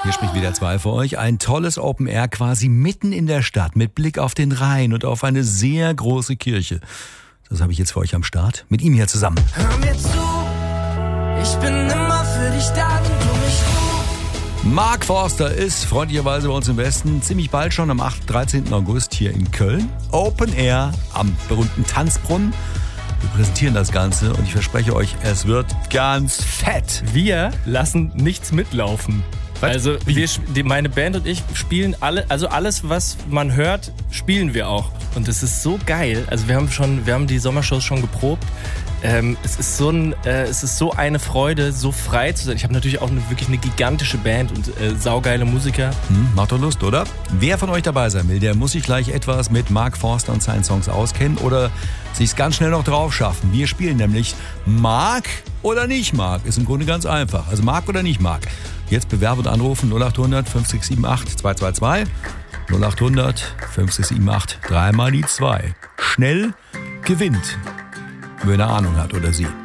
Hier spricht wieder 2 für euch. Ein tolles Open Air quasi mitten in der Stadt mit Blick auf den Rhein und auf eine sehr große Kirche. Das habe ich jetzt für euch am Start. Mit ihm hier zusammen. Hör mir zu, ich bin immer für dich da, wenn du mich rufst. Mark Forster ist freundlicherweise bei uns im Westen ziemlich bald schon am 13. August hier in Köln. Open Air am berühmten Tanzbrunnen. Wir präsentieren das Ganze und ich verspreche euch, es wird ganz fett. Wir lassen nichts mitlaufen. Also meine Band und ich spielen alles, was man hört, spielen wir auch. Und es ist so geil. Also wir haben die Sommershows schon geprobt. Es ist so eine Freude, so frei zu sein. Ich habe natürlich auch wirklich eine gigantische Band und saugeile Musiker. Macht doch Lust, oder? Wer von euch dabei sein will, der muss sich gleich etwas mit Mark Forster und seinen Songs auskennen oder sich's ganz schnell noch drauf schaffen. Wir spielen nämlich Mark oder nicht Mark. Ist im Grunde ganz einfach. Also Mark oder nicht Mark. Jetzt bewerben und anrufen 0800 5678 222. 0800 5678 3 mal die 2. Schnell gewinnt, wenn er Ahnung hat oder sie.